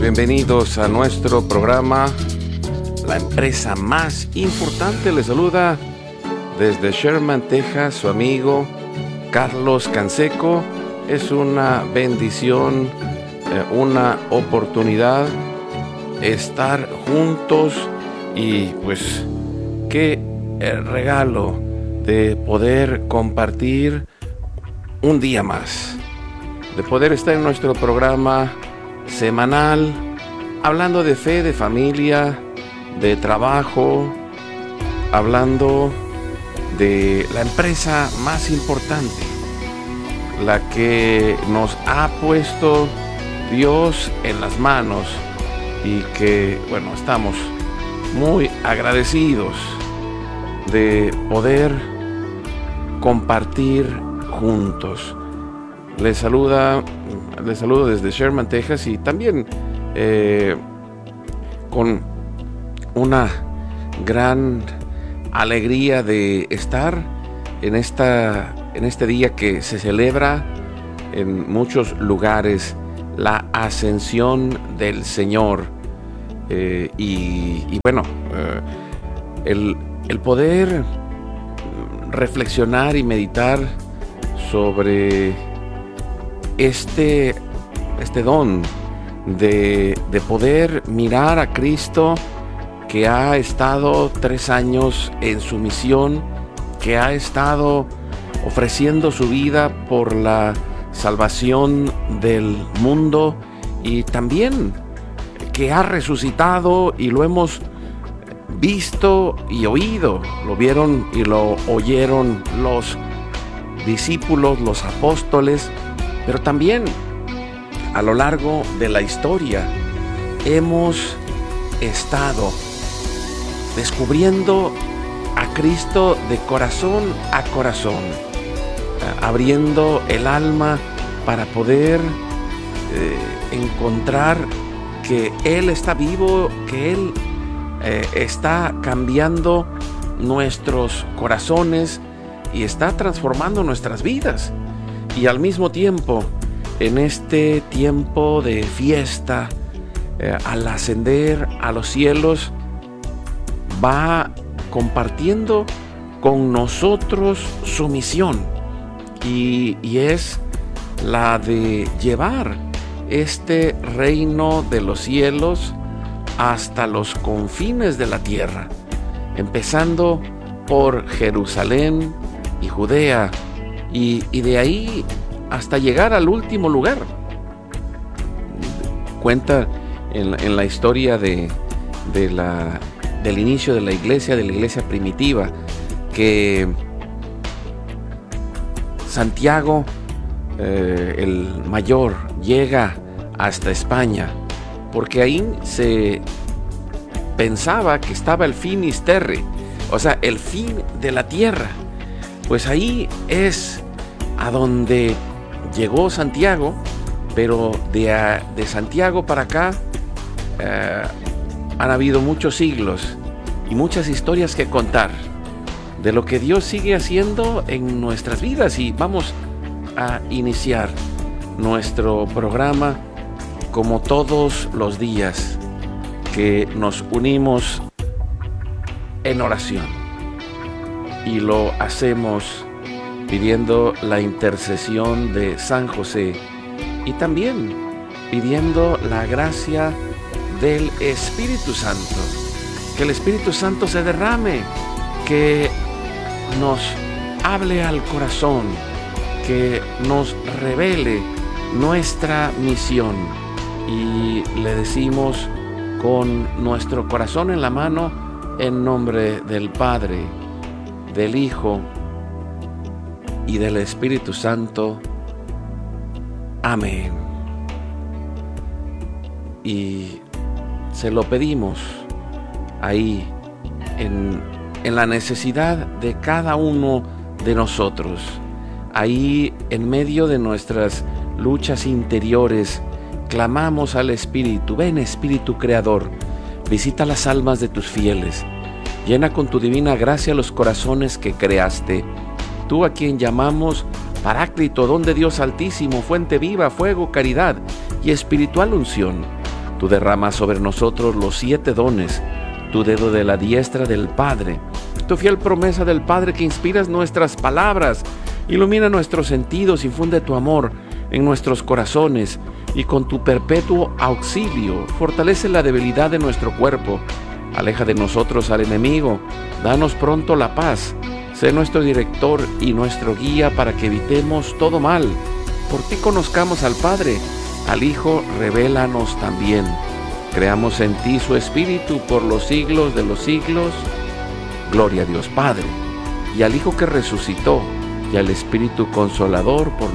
bienvenidos a nuestro programa La empresa más importante. Les saluda desde Sherman, Texas, su amigo Carlos Canseco. Es una bendición, una oportunidad estar juntos y pues qué regalo de poder compartir un día más, de poder estar en nuestro programa semanal hablando de fe, de familia, de trabajo, hablando de la empresa más importante, la que nos ha puesto Dios en las manos y que, bueno, estamos muy agradecidos de poder compartir juntos. Les saludo desde Sherman, Texas, y también con una gran alegría de estar en este día que se celebra en muchos lugares, la ascensión del Señor. Y bueno, el poder reflexionar y meditar sobre este don de poder mirar a Cristo, que ha estado 3 años en su misión, que ha estado ofreciendo su vida por la salvación del mundo, y también que ha resucitado, y lo hemos visto y oído, lo vieron y lo oyeron los discípulos, los apóstoles, pero también a lo largo de la historia hemos estado descubriendo a Cristo de corazón a corazón, abriendo el alma para poder encontrar que Él está vivo, que Él está cambiando nuestros corazones y está transformando nuestras vidas. Y al mismo tiempo, en este tiempo de fiesta, al ascender a los cielos, va compartiendo con nosotros su misión, y es la de llevar este reino de los cielos hasta los confines de la tierra, empezando por Jerusalén y Judea, y de ahí hasta llegar al último lugar. Cuenta en la historia del inicio de la iglesia primitiva, que Santiago, el mayor, llega hasta España, porque ahí se pensaba que estaba el finis terrae, o sea, el fin de la tierra. Pues ahí es a donde llegó Santiago, pero de Santiago para acá han habido muchos siglos y muchas historias que contar de lo que Dios sigue haciendo en nuestras vidas. Y vamos a iniciar nuestro programa como todos los días, que nos unimos en oración, y lo hacemos pidiendo la intercesión de San José, y también pidiendo la gracia del Espíritu Santo, que el Espíritu Santo se derrame, que nos hable al corazón, que nos revele nuestra misión. Y le decimos con nuestro corazón en la mano, en nombre del Padre, del Hijo y del Espíritu Santo. Amén. Y se lo pedimos ahí en la necesidad de cada uno de nosotros, ahí en medio de nuestras luchas interiores. Clamamos al Espíritu: ven, Espíritu Creador, visita las almas de tus fieles, llena con tu divina gracia los corazones que creaste. Tú, a quien llamamos Paráclito, don de Dios Altísimo, fuente viva, fuego, caridad y espiritual unción, Tú derramas sobre nosotros los 7 dones, tu dedo de la diestra del Padre, tu fiel promesa del Padre que inspiras nuestras palabras, ilumina nuestros sentidos, infunde tu amor en nuestros corazones y con tu perpetuo auxilio fortalece la debilidad de nuestro cuerpo. Aleja de nosotros al enemigo, danos pronto la paz. Sé nuestro director y nuestro guía para que evitemos todo mal. Por ti conozcamos al Padre, al Hijo revélanos también. Creamos en ti su Espíritu por los siglos de los siglos. Gloria a Dios Padre, y al Hijo que resucitó, y al Espíritu Consolador por